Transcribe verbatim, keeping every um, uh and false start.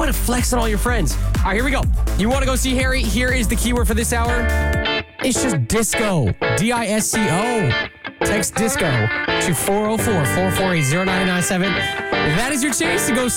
want to flex on all your friends. All right, here we go. You want to go see Harry? Here is the keyword for this hour. It's just disco. D I S C O. Text disco to four oh four, four four eight, oh nine nine seven. That is your chance to go